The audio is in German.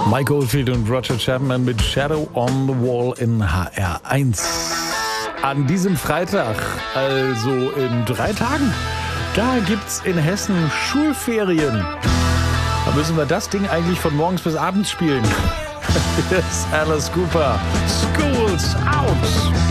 Mike Oldfield und Roger Chapman mit Shadow on the Wall in HR1. An diesem Freitag, also in 3 Tagen, da gibt's in Hessen Schulferien. Da müssen wir das Ding eigentlich von morgens bis abends spielen. Hier ist Alice Cooper. School's out.